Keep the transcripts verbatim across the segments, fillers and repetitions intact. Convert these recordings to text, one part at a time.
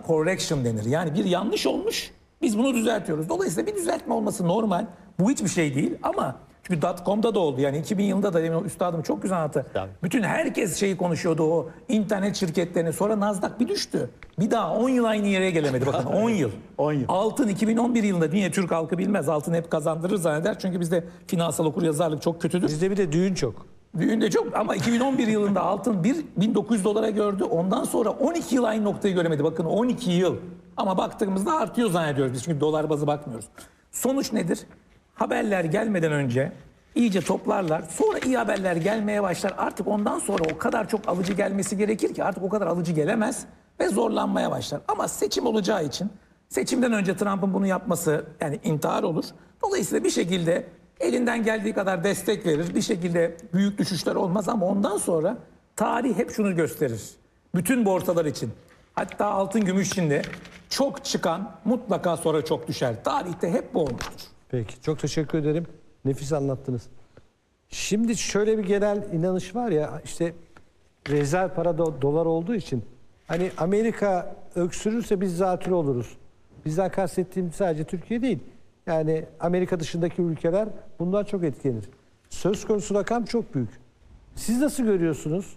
correction denir. Yani bir yanlış olmuş, biz bunu düzeltiyoruz. Dolayısıyla bir düzeltme olması normal. Bu hiçbir şey değil ama çünkü dot-com'da da oldu. Yani iki bin yılında da demin üstadım çok güzel anlattı. Tabii. Bütün herkes şeyi konuşuyordu, o internet şirketlerini. Sonra Nasdaq bir düştü. Bir daha on yıl aynı yere gelemedi. Bakın on yıl. on yıl. Altın iki bin on bir yılında, niye Türk halkı bilmez. Altın hep kazandırır zanneder. Çünkü bizde finansal okuryazarlık çok kötüdür. Bizde bir de düğün çok. Düğün de çok ama iki bin on bir yılında altın bin dokuz yüz dolara gördü. Ondan sonra on iki yıl aynı noktayı göremedi. Bakın on iki yıl. Ama baktığımızda artıyor zannediyoruz biz çünkü dolar bazı bakmıyoruz. Sonuç nedir? Haberler gelmeden önce iyice toplarlar. Sonra iyi haberler gelmeye başlar. Artık ondan sonra o kadar çok alıcı gelmesi gerekir ki artık o kadar alıcı gelemez ve zorlanmaya başlar. Ama seçim olacağı için seçimden önce Trump'ın bunu yapması yani intihar olur. Dolayısıyla bir şekilde elinden geldiği kadar destek verir. Bir şekilde büyük düşüşler olmaz ama ondan sonra tarih hep şunu gösterir. Bütün borsalar için. Hatta altın gümüş için de çok çıkan mutlaka sonra çok düşer. Tarihte hep bu olmuştur. Peki, çok teşekkür ederim. Nefis anlattınız. Şimdi şöyle bir genel inanış var ya, işte rezerv para da dolar olduğu için hani Amerika öksürürse biz zatürre oluruz. Bizden kastettiğim sadece Türkiye değil. Yani Amerika dışındaki ülkeler bundan çok etkilenir. Söz konusu rakam çok büyük. Siz nasıl görüyorsunuz?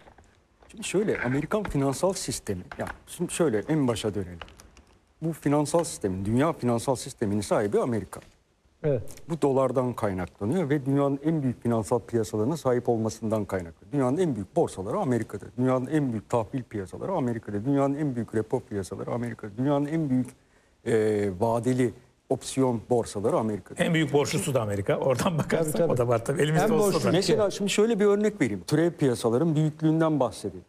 Şimdi şöyle, Amerikan finansal sistemi, ya şimdi şöyle en başa dönelim. Bu finansal sistemin, dünya finansal sisteminin sahibi Amerika. Evet. Bu dolardan kaynaklanıyor ve dünyanın en büyük finansal piyasalarına sahip olmasından kaynaklanıyor. Dünyanın en büyük borsaları Amerika'da. Dünyanın en büyük tahvil piyasaları Amerika'da. Dünyanın en büyük repo piyasaları Amerika'da. Dünyanın en büyük e, vadeli opsiyon borsaları Amerika'da. En büyük borçlusu da Amerika. Oradan bakarsak Tabii, tabii. o da var tabii. Elimizde En olsa borçlu- da. Mesela şimdi şöyle bir örnek vereyim. Türev piyasaların büyüklüğünden bahsedeyim.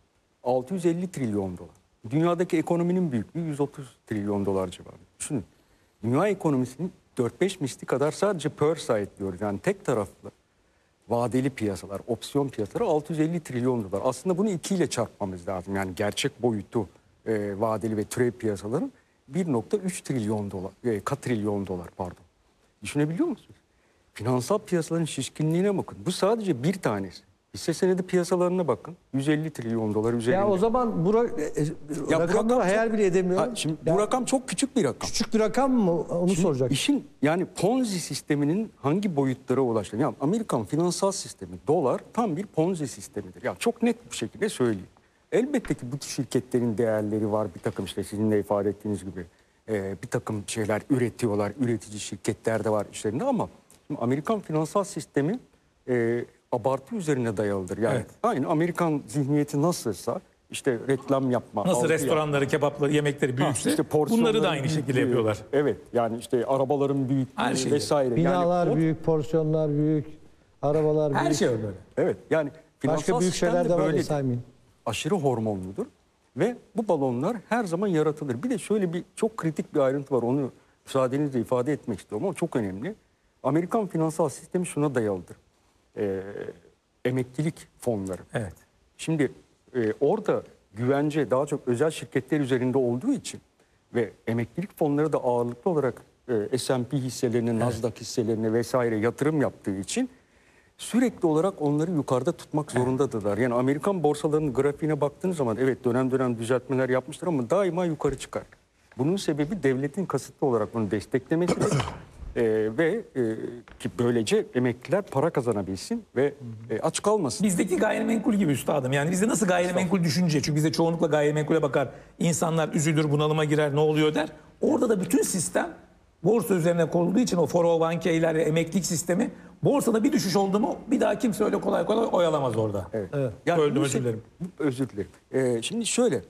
altı yüz elli trilyon dolar. Dünyadaki ekonominin büyüklüğü yüz otuz trilyon dolar civarında. Düşünün. Dünya ekonomisinin dört beş misli kadar sadece per side diyoruz. Yani tek taraflı vadeli piyasalar, opsiyon piyasaları altı yüz elli trilyon dolar. Aslında bunu iki ile çarpmamız lazım. Yani gerçek boyutu e, vadeli ve türev piyasaların bir nokta üç trilyon dolar, e, katrilyon dolar pardon. Düşünebiliyor musunuz? Finansal piyasaların şişkinliğine bakın. Bu sadece bir tanesi. Hisse senedi piyasalarına bakın. yüz elli trilyon dolar üzerinde. Ya o zaman bu ra- e, e, Ya bu rakamları rakam hayal çok- bile edemiyorum. Ha, şimdi Ya bu rakam çok küçük bir rakam. küçük bir rakam mı? Onu Şimdi soracak. İşin yani Ponzi sisteminin hangi boyutlara ulaştı? Yani Amerikan finansal sistemi, dolar tam bir Ponzi sistemidir. Ya çok net bir şekilde söyleyeyim. Elbette ki bu şirketlerin değerleri var. Bir takım işte sizin de ifade ettiğiniz gibi e, bir takım şeyler üretiyorlar. Üretici şirketler de var işlerinde ama şimdi Amerikan finansal sistemi e, abartı üzerine dayalıdır. Yani Evet. aynı Amerikan zihniyeti nasılsa işte reklam yapma. Nasıl algı restoranları, kebapları, yemekleri büyükse işte porsiyonların bunları da aynı şekilde büyüklüğü. yapıyorlar. Evet yani işte arabaların büyüklüğü Her şey. vesaire. Binalar yani o- büyük, porsiyonlar büyük, arabalar Her büyük. şey öyle. Evet yani finansal Başka büyük sistem şeyler de var da böyledir. saymayın. Aşırı hormonludur ve bu balonlar her zaman yaratılır. Bir de şöyle bir çok kritik bir ayrıntı var. Onu müsaadenizle ifade etmek istiyorum ama çok önemli. Amerikan finansal sistemi şuna dayalıdır. Ee, emeklilik fonları. Evet. Şimdi e, orada güvence daha çok özel şirketler üzerinde olduğu için ve emeklilik fonları da ağırlıklı olarak e, S and P hisselerine, Nasdaq hisselerine vesaire yatırım yaptığı için sürekli olarak onları yukarıda tutmak zorundadırlar. Yani Amerikan borsalarının grafiğine baktığınız zaman evet dönem dönem düzeltmeler yapmıştır ama daima yukarı çıkar. Bunun sebebi devletin kasıtlı olarak bunu desteklemesidir. Ee, ve e, ki böylece emekliler para kazanabilsin ve e, aç kalmasın. Bizdeki gayrimenkul gibi üstadım. Yani bizde nasıl gayrimenkul düşünce? Çünkü bizde çoğunlukla gayrimenkule bakar. İnsanlar üzülür, bunalıma girer, ne oluyor der. Orada da bütün sistem borsa üzerine kurulduğu için o dört oh bir k'ler ve emeklilik sistemi borsada bir düşüş oldu mu bir daha kimse öyle kolay kolay oyalamaz orada. Evet. Evet. Yani Öldüm, bu özür se- dilerim. Özür dilerim. Ee, şimdi şöyle.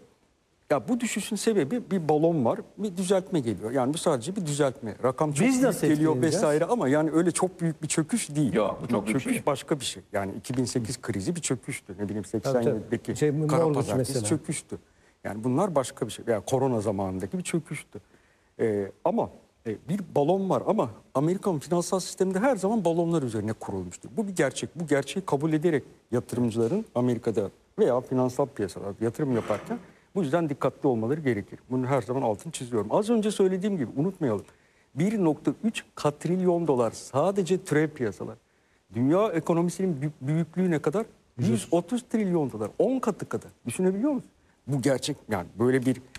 Ya bu düşüşün sebebi bir balon var, bir düzeltme geliyor. Yani bu sadece bir düzeltme. Rakam çok Biz büyük nasıl geliyor etkileneceğiz? vesaire ama yani öyle çok büyük bir çöküş değil. Yok, bu çok büyük çöküş şey. başka bir şey. Yani iki bin sekiz krizi bir çöküştü. Ne bileyim seksen Tabii, tabii. yedideki Şey, kara mortgage pazartesi mesela. çöküştü. Yani bunlar başka bir şey. Yani korona zamanındaki bir çöküştü. Ee, ama e, bir balon var ama Amerikan finansal sisteminde her zaman balonlar üzerine kurulmuştur. Bu bir gerçek. Bu gerçeği kabul ederek yatırımcıların Amerika'da veya finansal piyasalarda yatırım yaparken bu yüzden dikkatli olmaları gerekir. Bunu her zaman altını çiziyorum. Az önce söylediğim gibi unutmayalım. bir nokta üç katrilyon dolar sadece türev piyasalar. Dünya ekonomisinin bü- büyüklüğü ne kadar? yüz otuz trilyon dolar. on katı kadar. Düşünebiliyor musun? Bu gerçek yani böyle bir